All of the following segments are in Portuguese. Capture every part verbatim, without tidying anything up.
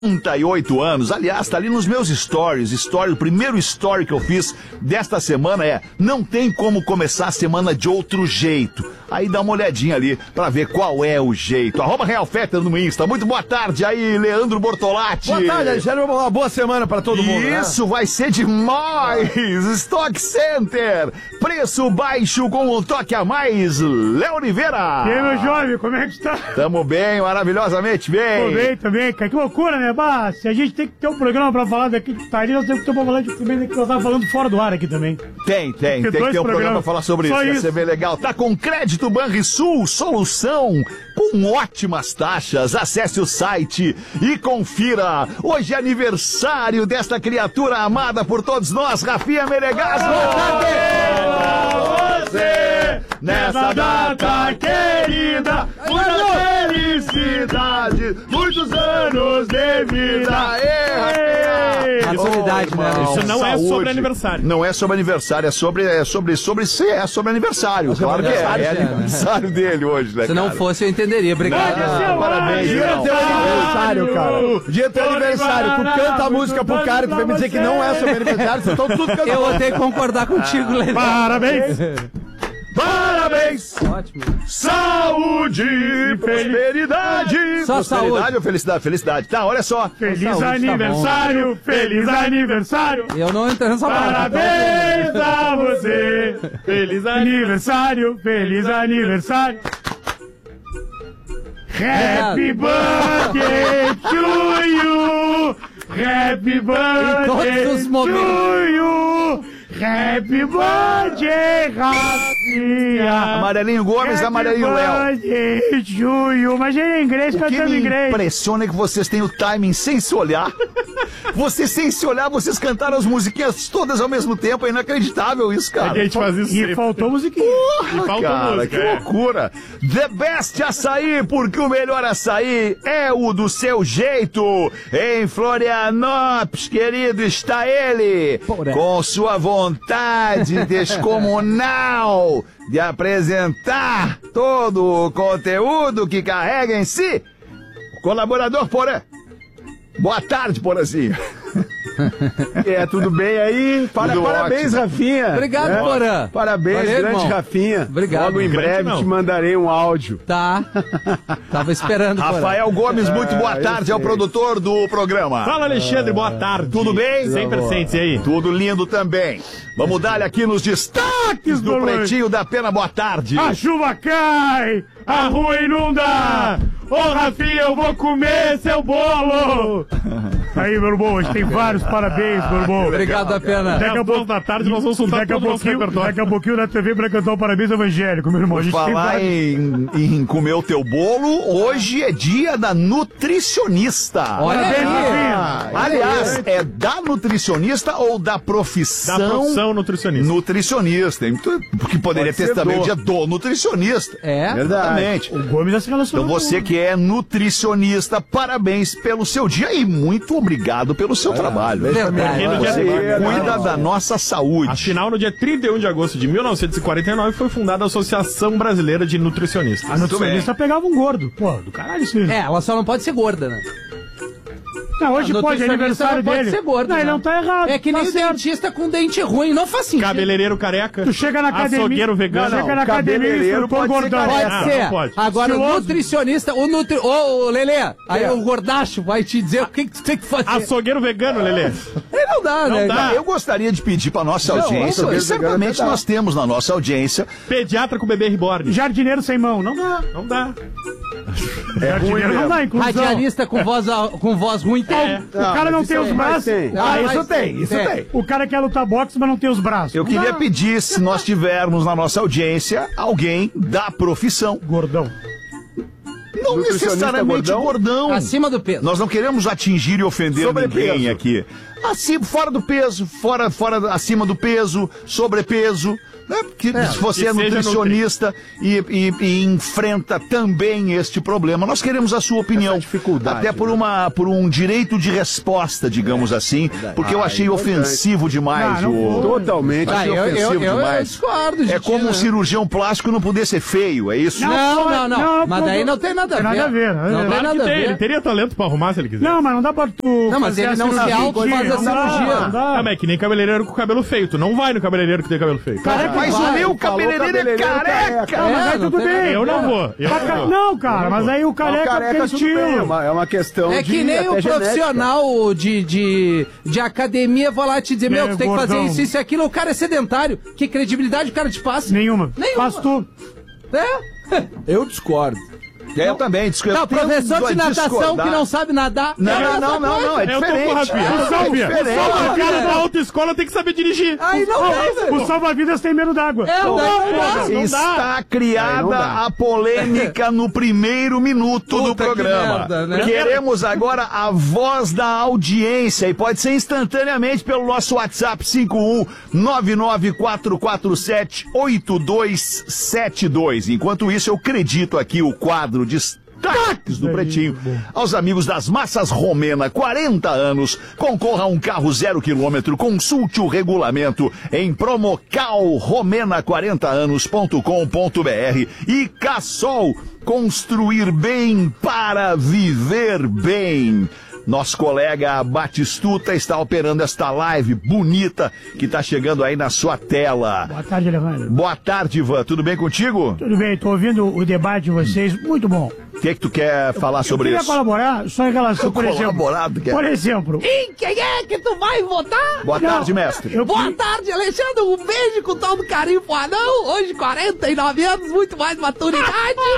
trinta e oito anos, aliás, tá ali nos meus stories, story, o primeiro story que eu fiz desta semana é: não tem como começar a semana de outro jeito. Aí dá uma olhadinha ali pra ver qual é o jeito. Arroba Real Feta no Insta. Muito boa tarde aí, Leandro Bortolatti. Boa tarde, Alexandre. Uma boa semana pra todo mundo. Isso, né? vai ser demais. Stock Center. Preço baixo com um toque a mais. Léo Oliveira. E aí, meu jovem, como é que está? Tamo bem, maravilhosamente bem. Tô bem também, cara. Que loucura, né? Bah, se a gente tem que ter um programa pra falar daqui de tarde, nós temos que ter um programa também que nós tava falando fora do ar aqui também. Tem, tem. Tem, tem que ter um programa pra falar sobre isso. Vai ser bem legal. Tá com crédito Banrisul, solução com ótimas taxas. Acesse o site e confira. Hoje é aniversário desta criatura amada por todos nós, Rafinha Menegasso. Pra você, nessa data querida, muita felicidade, muitos anos de vida. Aê, Maturidade, né? Isso não Saúde. é sobre aniversário. Não é sobre aniversário, é sobre, é sobre, sobre, é sobre aniversário. Claro que é, é aniversário dele hoje, né, Se não cara? fosse, eu entenderia. Obrigado. Ah, parabéns, Dia irmão. teu aniversário, cara. Dia teu aniversário. Tu canta a música pro cara, tu vai me dizer que não é sobre aniversário, vocês estão tudo cantando. Eu vou ter que concordar contigo, Lelê. Parabéns! Parabéns! Ótimo. Saúde e prosperidade! Só prosperidade saúde. ou felicidade? Felicidade. Tá, olha só. Feliz Saúde, tá aniversário! Feliz aniversário! Eu não entendo nessa palavra. Parabéns a você! Feliz aniversário! Feliz aniversário! Happy birthday to you! Happy birthday todos os to momentos. you! Happy birthday, Rafinha! Amarelinho Gomes, Happy Amarelinho Léo. birthday to you! Mas ele é inglês, O que cantando me inglês. impressiona é que vocês têm o timing sem se olhar. Vocês sem se olhar, vocês cantaram as musiquinhas todas ao mesmo tempo. É inacreditável isso, É que a cara. gente faz isso E sempre. faltou musiquinha. E falta Cara, música, que é. loucura! The Best Açaí, porque o melhor açaí é o do seu jeito. Em Florianópolis, querido, está ele, Porra. com sua vontade descomunal de apresentar todo o conteúdo que carrega em si. O colaborador Porã. Boa tarde, Porãzinho. É, tudo bem aí? Para, Tudo parabéns, ótimo. Rafinha. Obrigado, É. Porã. Parabéns, Valeu, grande irmão. Rafinha. Obrigado. Logo em Grande breve não. te mandarei um áudio. Tá. Tava esperando, Porã. Rafael Gomes, muito boa Ah, eu tarde, é o sei. produtor do programa. Fala, Alexandre, boa tarde. Tudo bem? cem por cento, e aí? Tudo lindo também. Vamos dar aqui nos destaques do Bolões. Pretinho da Pena. Boa tarde. A chuva cai, a rua inunda. Ô, Rafinha, eu vou comer seu bolo. Aí, meu irmão, hoje tem vários parabéns, meu irmão. Obrigado, da pena. Daqui a Às duas pouco, da tarde nós vamos soltar daqui a todo o nosso pouquinho, repertório. daqui a pouquinho na T V pra cantar o parabéns evangélico, meu irmão. A gente tem Falar vários. em, em comer o teu bolo, hoje é dia da nutricionista. Olha Parabéns, aí. Rafinha. Aliás, é da nutricionista ou da Da profissão, profissão nutricionista. nutricionista? Então, porque poderia Pode ter ser também do. o dia do nutricionista. É? Exatamente. O Gomes já se relacionou. Então você que é nutricionista, parabéns pelo seu dia e muito obrigado pelo seu trabalho. Verdade. no dia Você dele, cuida não. da nossa saúde. Afinal, no dia trinta e um de agosto de mil novecentos e quarenta e nove foi fundada a Associação Brasileira de Nutricionistas. A nutricionista pegava um gordo. Pô, do caralho isso. É, ela só não pode ser gorda, né? Não, hoje A pode, é nutricionista aniversário não pode dele. ser gordo, Não, ele né? não tá errado. É que tá nem o certo. dentista com dente ruim, não faz sentido. Cabeleireiro careca. Tu chega na academia. Açougueiro vegano. Tu chega na academia e cabeleireiro instrutor pode ser gordão. careca. Pode Ah, ser. não pode. Agora, o Estiloso. nutricionista, o nutri... Ô, ô, Lelê, aí É. o gordacho vai te dizer o que, que tu tem que fazer. Açougueiro vegano, Lelê. Aí não dá, né? dá. Eu gostaria de pedir para nossa Não, audiência, não, e isso certamente é nós temos na nossa audiência, Pediatra com bebê reborn. Jardineiro sem mão. Não dá. Não dá. Jardineiro não dá, inclusão. Radialista com voz, a- com voz ruim tem. É. O cara não tem os braços. Tem. Ah, Ah, mas isso tem, isso tem. tem. O cara quer lutar boxe, mas não tem os braços. eu Não queria dá. pedir, se nós tivermos na nossa audiência alguém da profissão. Gordão. Não Nutricionista necessariamente gordão? gordão. Acima do peso. Nós não queremos atingir e ofender Sobrepeso. ninguém aqui. Acima, fora do peso, fora, fora, acima do peso, sobrepeso. É, porque se você é nutricionista e, e- e enfrenta também este problema, nós queremos a sua opinião. Essa dificuldade, Até por, uma, por um direito de resposta, digamos assim, porque eu achei ofensivo demais. Não, não o... Totalmente. Ah, Achei eu, eu, ofensivo eu, eu demais. discordo, É gente, como um né? cirurgião plástico não poder ser feio, é isso? Não, não, não. Não, Mas não, daí não- não tem nada a ver. tem nada a ver, Não é. tem Claro nada que a tem, ele ver. teria talento pra arrumar se ele quiser. Não, mas não dá pra tu. Não, mas fazer ele a não se cirurgia auto-faz aqui, a não dá, cirurgia. não dá. Ah, mas é que nem cabeleireiro com cabelo feio. Tu não vai no cabeleireiro que tem cabelo feio. Careca Mas vai. o meu falou cabeleireiro é cabeleireiro careca! Não, mas É, aí não tudo tem bem. Eu não vou. Eu Mas ca- não vou. Não, cara, mas aí o O careca, careca tem tudo bem, é estilo. uma, é uma questão É de que nem até o genética. profissional de, de, de academia vai lá te dizer, meu, É, tu tem que fazer gordão. isso, isso e aquilo, o cara é sedentário. Que credibilidade o cara te passa? Nenhuma. Nenhuma. Faz tu. É? Eu discordo. É, eu também. Diz que eu Não, tendo professor a de natação discordar. que não sabe nadar. Não, é a não, mesma não, não, coisa. não, é Eu tô com o diferente. Rafinha. É O Salvia. diferente. O cara É. da autoescola tem que saber dirigir. Aí não tem, velho. O salva-vidas tem medo d'água. É, daí não dá. Não Está Aí criada não dá. a polêmica no primeiro minuto do Puta que programa. merda, né? Queremos agora a voz da audiência e pode ser instantaneamente pelo nosso WhatsApp cinco um nove nove quatro quatro sete oito dois sete dois. Enquanto isso, eu acredito aqui o quadro de destaques do Pretinho. Aos amigos das Massas Romena, quarenta anos, concorra a um carro zero quilômetro, consulte o regulamento em promocal romena quarenta anos ponto com ponto br e Cassol, construir bem para viver bem. Nosso colega Batistuta está operando esta live bonita que está chegando aí na sua tela. Boa tarde, Alejandro. Boa tarde, Ivan. Tudo bem contigo? Tudo bem, tô ouvindo o debate de vocês, muito bom. O que é que tu quer falar sobre Eu queria isso? colaborar só em relação, por exemplo... Colaborar, tu quer? Por exemplo... Em quem é que tu vai votar? Boa Não, tarde, mestre. eu- Boa tarde, Alexandre. Um beijo com todo carinho pro anão. Hoje, quarenta e nove anos, muito mais maturidade.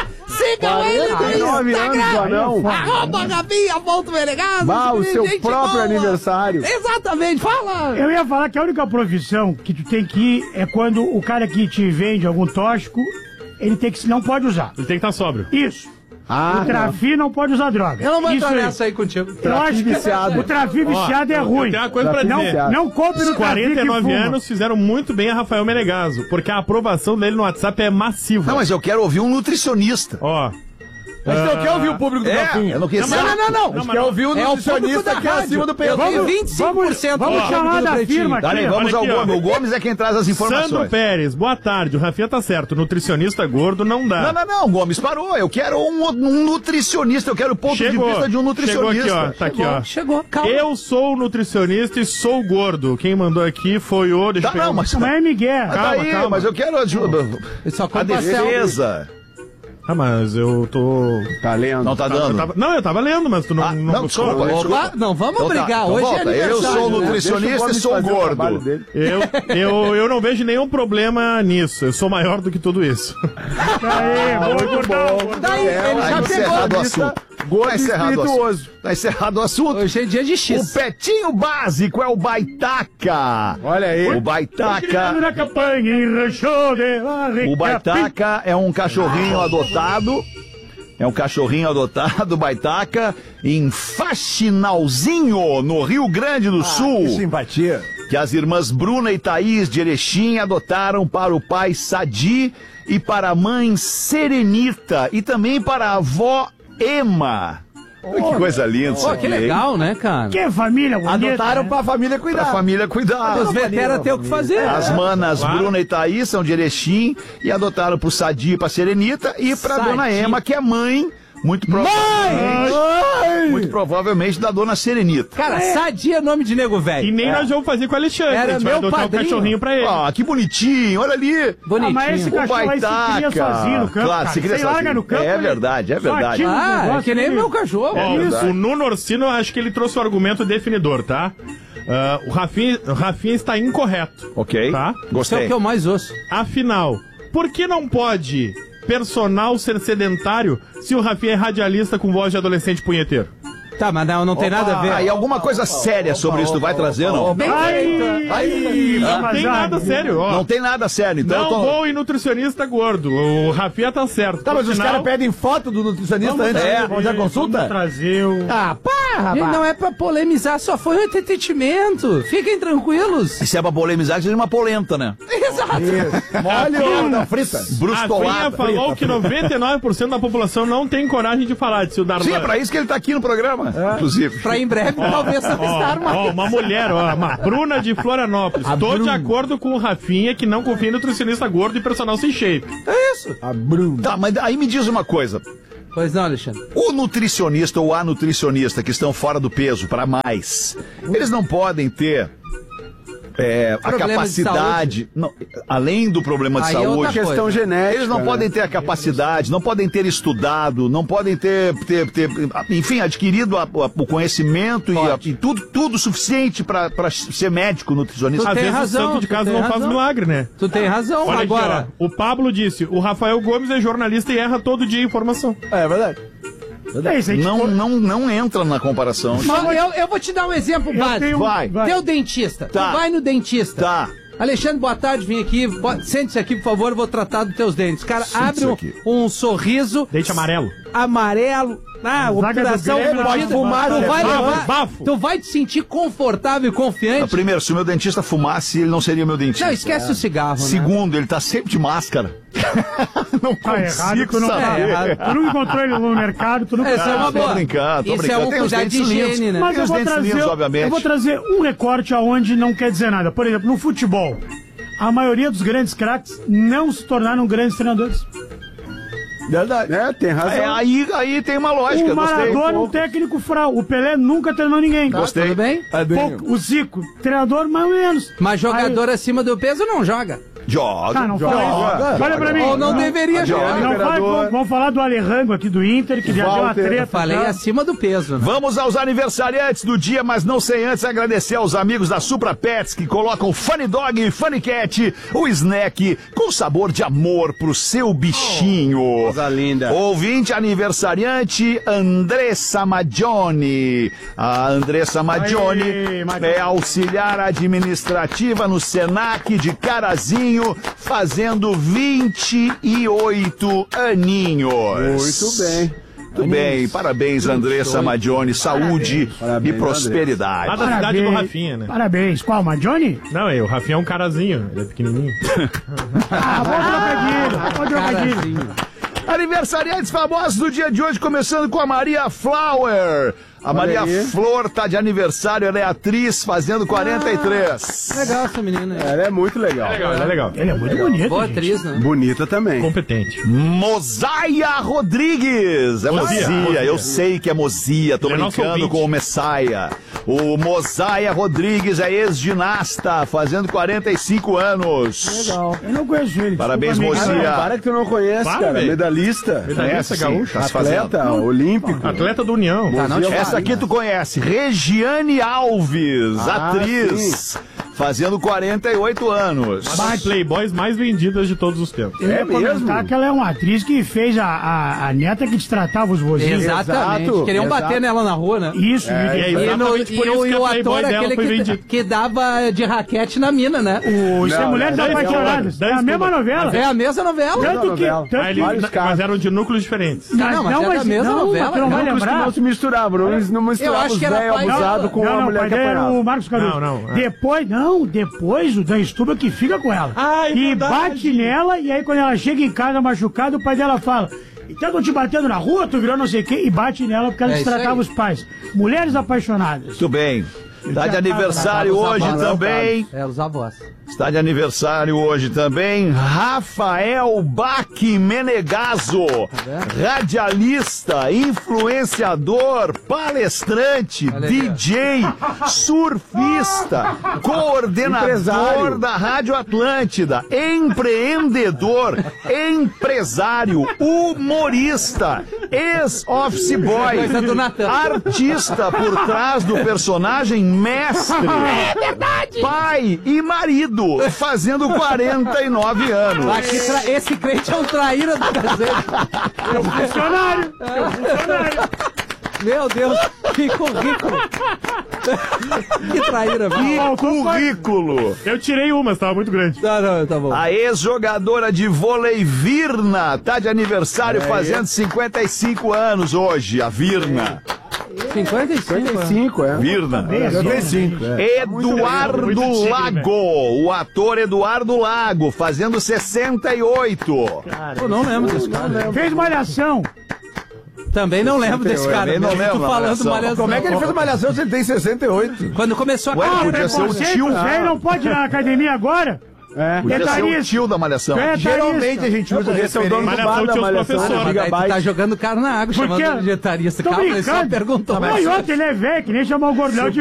Sigam ele no quarenta e nove anos do Instagram. anão. Arroba Rafinha ponto Menegaso. Bah, o seu Gente próprio boa. aniversário. Exatamente, fala. Eu ia falar que a única profissão que tu tem que ir é quando o cara que te vende algum tóxico, ele tem que não pode usar. Ele tem que estar sóbrio. Isso. Ah, o trafi não pode usar droga. Eu não vou Isso entrar aí. nessa aí contigo. Eu acho que viciado. o trafi viciado é eu ruim. tenho uma coisa pra Trafi dizer. viciado. Não compre no Os trafi que quarenta e nove fuma. anos fizeram muito bem a Rafael Menegaso, porque a aprovação dele no WhatsApp é massiva. Não, mas eu quero ouvir um nutricionista. Ó, Mas tu não quer ouvir o público do É, Rafinha? eu não quero Não, não, não, não. Não, A gente mas quer ouvir o É o público nutricionista da que é rádio. acima do Eu peso. tenho vinte e cinco por cento Vamos do chamar público da do Pretinho. firma Dale, aqui. vamos olha ao aqui, ó. Gomes. O Gomes é quem traz as informações. Sandro Pérez, boa tarde. O Rafinha tá certo, nutricionista gordo não dá. Não, não, não, Gomes, parou. Eu quero um, um nutricionista. Eu quero o ponto Chegou. de vista de um nutricionista. Chegou aqui, ó. Tá aqui, ó. Chegou, calma. Eu sou nutricionista e sou gordo. Quem mandou aqui foi o... Deixa Tá, eu pegar não, um- mas Não é Miguel. tá calma, aí, calma. mas eu quero ajuda. Ele só A come pastel. defesa. Ah, mas eu tô... Tá lendo. Não tá Eu dando. tava- Não, eu tava lendo, mas tu não... Ah, não não, gostou? desculpa, desculpa. Opa, não, vamos Então tá, brigar. então Hoje volta. é aniversário. Eu sou né? nutricionista Deixa o e Gomes sou fazer o trabalho gordo. dele. Eu, eu, eu não vejo nenhum problema nisso. Eu sou maior do que tudo isso. Aí, boa, gordão. Daí, ele Tá já encerrado o pegou. assunto. Gordo Tá encerrado o espirituoso. assunto. Tá encerrado o assunto. Hoje é dia de O X. Petinho Básico é o Baitaca. Olha aí. O Baitaca. Na campanha em Rancho de la O Recapim. Baitaca é um cachorrinho adotado. É um cachorrinho adotado, Baitaca, em Faxinalzinho, no Rio Grande do Sul. Que simpatia. Que as irmãs Bruna e Thaís de Erechim adotaram para o pai Sadi e para a mãe Serenita e também para a avó Ema. Que coisa linda isso Pô, aqui, que hein? legal, né, cara? Que família bonita. Adotaram né? pra família Pra cuidar. família cuidar. Os veteranos têm o que fazer. As manas Claro. Bruna e Thaís são de Erechim e adotaram pro Sadi e pra Serenita e pra Sadi. dona Ema, que é mãe, muito provavelmente, muito provavelmente da dona Serenita. Cara, sadia é nome de nego E velho. nem nós vamos fazer com o Alexandre. Era a gente vai meu adotar padrinho. um cachorrinho pra ele. Ah, que bonitinho, olha ali. Ah, mas esse Bonitinho. O cachorro aí se cria Baitaca. sozinho no campo, Claro, cara. se cria Você larga sozinho. no campo, É ele- verdade, é só verdade. atira no Ah, é negócio que nem ali. meu cachorro. Ó, verdade. o Nuno Orsino, acho que ele trouxe o argumento definidor, tá? Ah, o, Rafinha, o Rafinha está incorreto. Ok, Tá? Isso é gostei. o que eu mais ouço. Afinal, por que não pode personal ser sedentário se o Rafinha é radialista com voz de adolescente punheteiro? Tá, mas não, não tem nada a ver. Aí alguma coisa séria sobre isso tu vai trazer, não? Bem Ai, Ai, não tem nada sério, ó. Não tem nada sério, então. Não eu tô- vou em nutricionista gordo. O Rafinha tá certo. Tá, mas os Sinal- caras pedem foto do nutricionista vamos antes trazer, de fazer a vamos consulta? trazer o... Ah, pá, Gente, rapaz. não é pra polemizar, só foi um entretenimento. Fiquem tranquilos. Se é pra polemizar, que seja uma polenta, né? Exato. Olha o da frita. Rafinha Brustolada. falou que noventa e nove por cento da população não tem coragem de falar de Darlan. Sim, é pra isso que ele tá aqui no programa, inclusive. Pra em breve, talvez estar Ó, mais. ó, uma mulher, ó, uma Bruna de Florianópolis. A Tô de Bruna. acordo com o Rafinha que não confia em nutricionista gordo e personal sem shape. É isso. A Bruna. Tá, mas aí me diz uma coisa. Pois não, Alexandre. O nutricionista ou a nutricionista que estão fora do peso para mais, eles não podem ter é, a Problema de capacidade, não, além do problema de Aí é outra saúde, coisa. Questão genética. eles não né? podem ter a capacidade, não podem ter estudado, não podem ter, ter, ter enfim, adquirido a- a- o conhecimento e, a- e tudo, tudo suficiente para ser médico, nutricionista. Às tem vezes razão, o santo de tu casa tem não faz razão. milagre, né? Tu tem razão. Olha Agora, aqui, ó, o Pablo disse, o Rafael Gomes é jornalista e erra todo dia a informação. É verdade. É isso aí. Não, não, não entra na comparação. mas eu, eu vou te dar um exemplo Eu básico. tenho- Vai. Teu dentista. Tá. Tu vai no dentista. Tá. Alexandre, boa tarde, vim aqui. Bo- Sente-se aqui, por favor, eu vou tratar dos teus dentes. Cara, abre um, aqui. um sorriso. Dente amarelo. Amarelo. Ah, Zaga do operação Grêmio, fodida. pode fumar, tu né? vai Bafo, levar, bafo. tu vai te sentir confortável e confiante. Primeiro, se o meu dentista fumasse, ele não seria meu dentista. Não, esquece o cigarro, né? Segundo, ele tá sempre de máscara. Não Tá errado, consigo tu não, saber. É errado. tu não encontrou ele no mercado, tu não Essa é uma Tô boa. brincando, tô Isso brincando. é um Tem os cuidado de dentes higiene, limpos. né? Mas Tem eu os vou, dentes trazer, limpos, obviamente. eu vou trazer um recorte aonde não quer dizer nada. Por exemplo, no futebol, a maioria dos grandes craques não se tornaram grandes treinadores. Verdade. É, tem razão. É, aí, aí tem uma lógica, O gostei. Maradona, um técnico fral. O Pelé nunca treinou ninguém. Gostei. Tudo bem? Pouco. O Zico, treinador mais ou menos. Mas jogador acima do peso não joga. Joga. Ah, não Joga, fala isso. joga. Olha pra mim. Ou não deveria jogar. Não fala, Imperador. vamos falar do Alejandro aqui do Inter, que já deu uma Walter. treta. Eu falei já. acima do peso, né? Vamos aos aniversariantes do dia, mas não sem antes agradecer aos amigos da Supra Pets que colocam Funny Dog e Funny Cat, o snack com sabor de amor pro seu bichinho. Coisa linda. Ouvinte aniversariante, Andressa Maggioni. A Andressa Maggioni Aí, Maggioni. é auxiliar administrativa no Senac de Carazinho, fazendo vinte e oito aninhos. Muito bem. Muito bem, parabéns, Andressa Maggioni, saúde Parabéns, e prosperidade. Lá da cidade do Rafinha, né? Parabéns. Qual, Majoni? Não, é, o Rafinha é um carazinho, ele é pequenininho. Ah, bom trocadilho. Bom trocadilho. Carazinho. Aniversariantes famosos do dia de hoje, começando com a Maria Flower. A Maria aí. Flor tá de aniversário, ela é atriz, fazendo quarenta e três. Legal essa menina. aí. Ela é muito legal. Legal, ele é legal. Ele é muito bonito, Boa gente. atriz, né? Bonita também. Competente. Mozaia Rodrigues. É Mozia, Mozia, Mozia. eu sei que é Mozia, tô Ele é nosso brincando ouvinte. com o Messiah. O Mozaia Rodrigues é ex-ginasta, fazendo quarenta e cinco anos. Legal. Eu não conheço ele. Parabéns, desculpa, Ah, mocinha. não, para que tu não conhece, Para, cara. velho. Medalhista. Medalhista Conhece, sim, gaúcho. tá se fazendo. Atleta olímpico. Atleta do União. Tá, não te Essa aqui tu conhece, Regiane Alves, Ah, atriz, fazendo quarenta e oito anos. Uma das playboys mais vendidas de todos os tempos. Eu ia É mesmo? comentar que ela é uma atriz que fez a, a, a neta que destratava os vozinhos. Exatamente. Exato, Queriam exato. bater nela na rua, né? Isso, É, e e aí, depois- E, no, Exatamente por e isso o, que e a o Playboy ator dela aquele foi que, vendida. que dava de raquete na mina, né? o Isso é Não, Mulheres não, não, Apaixonadas. não, É a não, mesma não, novela. É a mesma novela. Tanto que... novela. Tanto Ah, ele- que vários mas casos. eram de núcleos diferentes. Não, mas é da mesma não, novela, mas tu não vai cara. Núcleos que lembrar. não se misturavam, não, não misturavam acho os que era velhos pai abusados dela. com não, a não, o mulher pai que dele era o apanhava. Marcos Caruso. Não, não, é. Depois, não, depois o Dan Stuba que fica com ela. Ah, é e verdade. bate nela, e aí quando ela chega em casa machucada, o pai dela fala: então tô te batendo na rua, tu virou não sei o quê, e bate nela porque ela É isso destratava aí. os pais. Mulheres apaixonadas. Muito bem. Está de aniversário hoje também. É, os avós. Está de aniversário hoje também Rafael Bach Menegaso, radialista, influenciador, palestrante, Olha aí, D J, surfista, coordenador Empresário. da Rádio Atlântida, empreendedor, empresário, humorista, ex-office boy, Coisa do Natan. artista por trás do personagem mestre. É verdade! Pai e marido, fazendo quarenta e nove anos. Aqui, tra- esse crente é um traíra do cacete. Funcionário! É um funcionário! Meu Deus, que currículo. Que traíra, Que velho. currículo! Eu tirei uma, estava muito grande. Tá, não, tá bom. A ex-jogadora de vôlei Virna tá de aniversário fazendo cinquenta e cinco anos hoje, a Virna. cinquenta e cinco. cinquenta e cinco, é. Virna. cinquenta e cinco, é. Eduardo muito tigre, Lago, o ator Eduardo Lago, fazendo sessenta e oito. Eu não lembro desse cara. Fez malhação. Também não lembro desse cara. também não mesmo lembro tu da falando Malhação. malhação. Como é que ele fez malhação se ele tem sessenta e oito? Quando começou a Ué, carreira. podia ser o tio. Velho não pode ir na academia agora? É. Podia ser o Detalhista. tio da Malhação. É, Geralmente a gente usa Esse é o dono do referência. bar da tinha os malhação. professores. Mas daí tu tá jogando cara na água, Por chamando quê? de vegetarista. Tô Calma, ele só brincando. perguntou. Não, e outro, ele é velho, que nem chamar o gordão de